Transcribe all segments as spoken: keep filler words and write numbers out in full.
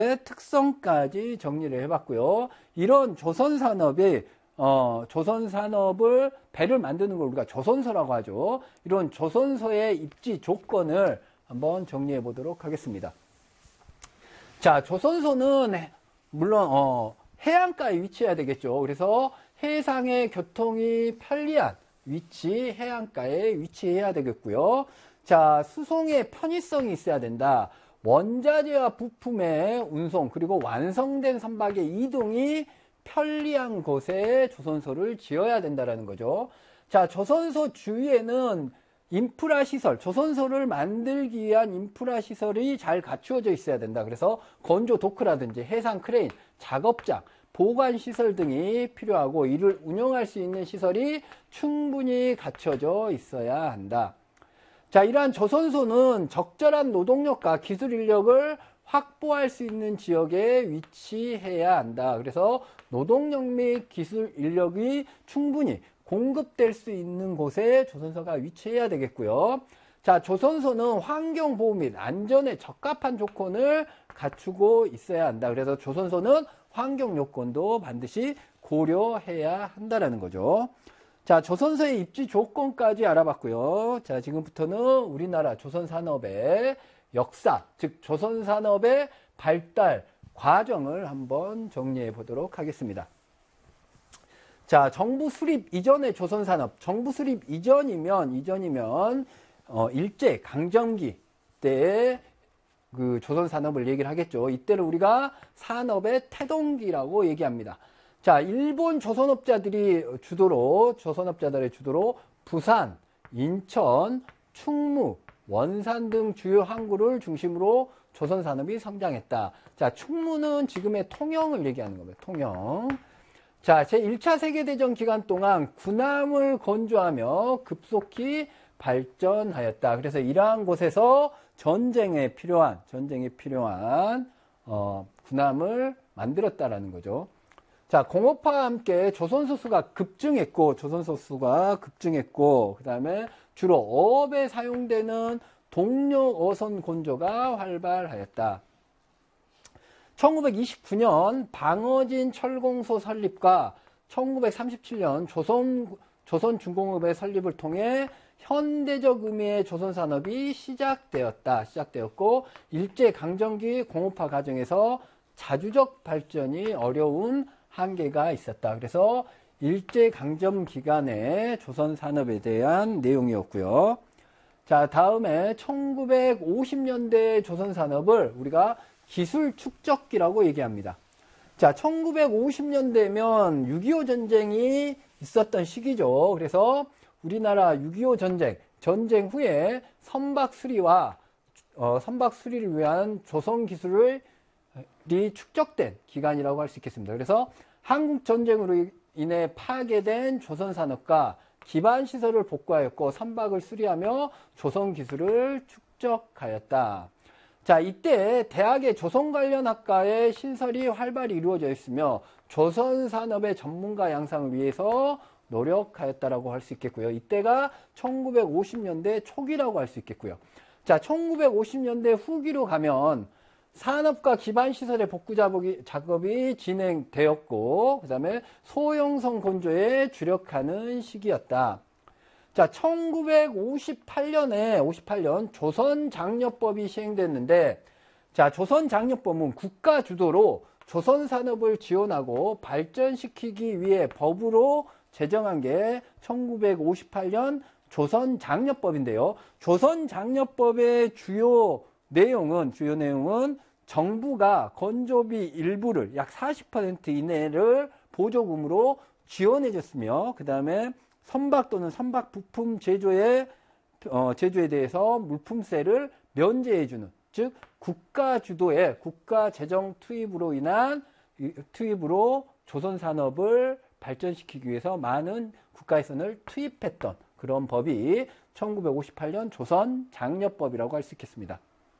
특성까지 정리를 해봤고요. 이런 조선산업이 어, 조선산업을 배를 만드는 걸 우리가 조선소라고 하죠. 이런 조선소의 입지 조건을 한번 정리해 보도록 하겠습니다. 자, 조선소는 물론 어, 해안가에 위치해야 되겠죠. 그래서 해상의 교통이 편리한 위치, 해안가에 위치해야 되겠고요. 자, 수송의 편의성이 있어야 된다. 원자재와 부품의 운송 그리고 완성된 선박의 이동이 편리한 곳에 조선소를 지어야 된다는 거죠. 자, 조선소 주위에는 인프라 시설, 조선소를 만들기 위한 인프라 시설이 잘 갖추어져 있어야 된다. 그래서 건조 도크라든지 해상 크레인, 작업장, 보관 시설 등이 필요하고 이를 운영할 수 있는 시설이 충분히 갖춰져 있어야 한다. 자, 이러한 조선소는 적절한 노동력과 기술 인력을 확보할 수 있는 지역에 위치해야 한다. 그래서 노동력 및 기술 인력이 충분히 공급될 수 있는 곳에 조선소가 위치해야 되겠고요. 자, 조선소는 환경보호 및 안전에 적합한 조건을 갖추고 있어야 한다. 그래서 조선소는 환경 요건도 반드시 고려해야 한다는 거죠. 자, 조선소의 입지 조건까지 알아봤고요. 자, 지금부터는 우리나라 조선산업의 역사, 즉 조선산업의 발달 과정을 한번 정리해 보도록 하겠습니다. 자, 정부 수립 이전의 조선산업, 정부 수립 이전이면 이전이면 어, 일제 강점기 때의 그 조선산업을 얘기를 하겠죠. 이때를 우리가 산업의 태동기라고 얘기합니다. 자, 일본 조선업자들이 주도로 조선업자들의 주도로 부산, 인천, 충무, 원산 등 주요 항구를 중심으로 조선산업이 성장했다. 자, 충무는 지금의 통영을 얘기하는 겁니다. 통영. 자, 제일 차 세계대전 기간 동안 군함을 건조하며 급속히 발전하였다. 그래서 이러한 곳에서 전쟁에 필요한, 전쟁에 필요한, 어, 군함을 만들었다라는 거죠. 자, 공업화와 함께 조선소 수가 급증했고, 조선소 수가 급증했고, 그 다음에 주로 어업에 사용되는 동력 어선 건조가 활발하였다. 천구백이십구 년 방어진 철공소 설립과 천구백삼십칠 년 조선, 조선중공업의 설립을 통해 현대적 의미의 조선산업이 시작되었다. 시작되었고, 일제강점기 공업화 과정에서 자주적 발전이 어려운 한계가 있었다. 그래서 일제강점 기간의 조선산업에 대한 내용이었고요. 자, 다음에 천구백오십 년대 조선산업을 우리가 기술 축적기라고 얘기합니다. 자, 천구백오십 년대면 육이오 전쟁이 있었던 시기죠. 그래서 우리나라 육이오 전쟁, 전쟁 후에 선박 수리와 어, 선박 수리를 위한 조선 기술을 이 축적된 기간이라고 할 수 있겠습니다. 그래서 한국 전쟁으로 인해 파괴된 조선 산업과 기반 시설을 복구하였고 선박을 수리하며 조선 기술을 축적하였다. 자, 이때 대학의 조선 관련 학과의 신설이 활발히 이루어져 있으며 조선 산업의 전문가 양성을 위해서 노력하였다라고 할 수 있겠고요. 이때가 천구백오십 년대 초기라고 할 수 있겠고요. 자, 천구백오십 년대 후기로 가면 산업과 기반시설의 복구 작업이 진행되었고, 그 다음에 소형성 건조에 주력하는 시기였다. 자, 천구백오십팔 년에, 오십팔 년 조선장려법이 시행됐는데, 자, 조선장려법은 국가 주도로 조선산업을 지원하고 발전시키기 위해 법으로 제정한 게 천구백오십팔 년 조선장려법인데요. 조선장려법의 주요 내용은, 주요 내용은 정부가 건조비 일부를 약 사십 퍼센트 이내를 보조금으로 지원해 줬으며, 그 다음에 선박 또는 선박 부품 제조에, 어, 제조에 대해서 물품세를 면제해 주는, 즉, 국가 주도의 국가 재정 투입으로 인한, 투입으로 조선산업을 발전시키기 위해서 많은 국가 예산을 투입했던 그런 법이 천구백오십팔 년 조선장려법이라고 할 수 있겠습니다.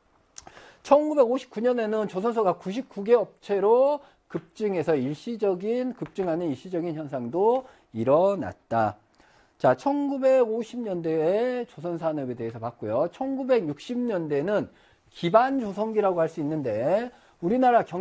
천구백오십구 년에는 조선소가 구십구 개 업체로 급증해서 일시적인, 급증하는 일시적인 현상도 일어났다. 자, 천구백오십 년대에 조선산업에 대해서 봤고요. 천구백육십 년대는 기반조선기라고 할 수 있는데, 우리나라 경